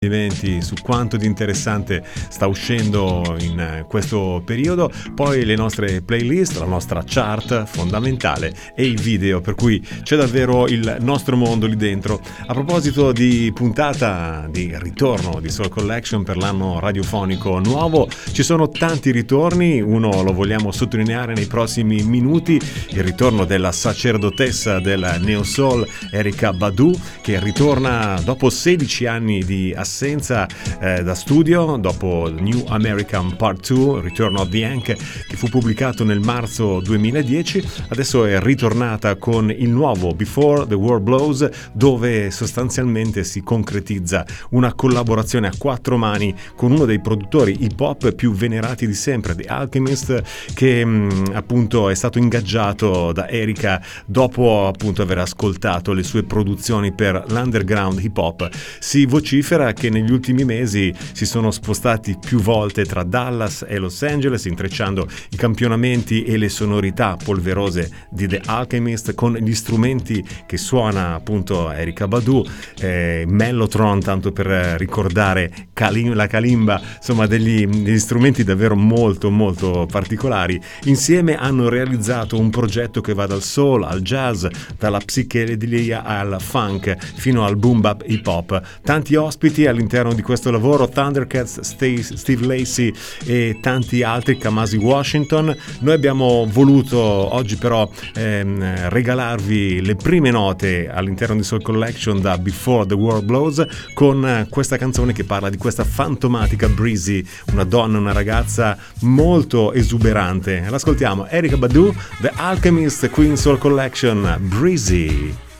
Su quanto di interessante sta uscendo in questo periodo, poi le nostre playlist, la nostra chart fondamentale e i video, per cui c'è davvero il nostro mondo lì dentro. A proposito di puntata di ritorno di Soul Collection per l'anno radiofonico nuovo, ci sono tanti ritorni, uno lo vogliamo sottolineare nei prossimi minuti, il ritorno della sacerdotessa del Neo Soul Erykah Badu, che ritorna dopo 16 anni di assenza da studio, dopo New American Part 2, Return of the Hank, che fu pubblicato nel marzo 2010. Adesso è ritornata con il nuovo Before the War Blows, dove sostanzialmente si concretizza una collaborazione a quattro mani con uno dei produttori hip hop più venerati di sempre, The Alchemist, che appunto è stato ingaggiato da Erykah dopo appunto aver ascoltato le sue produzioni per l'underground hip hop. Si vocifera che negli ultimi mesi si sono spostati più volte tra Dallas e Los Angeles, intrecciando i campionamenti e le sonorità polverose di The Alchemist con gli strumenti che suona appunto Erykah Badu, Mellotron, tanto per ricordare la kalimba, insomma degli strumenti davvero molto molto particolari. Insieme hanno realizzato un progetto che va dal soul al jazz, dalla psichedelia al funk fino al boom bap hip hop. Tanti ospiti all'interno di questo lavoro: Thundercats, Steve Lacy e tanti altri, Kamasi Washington. Noi abbiamo voluto oggi però regalarvi le prime note all'interno di Soul Collection da Before the War Blows, con questa canzone che parla di questa fantomatica Breezy, una donna, una ragazza molto esuberante. L'ascoltiamo, Erykah Badu, The Alchemist, qui in Soul Collection, Breezy.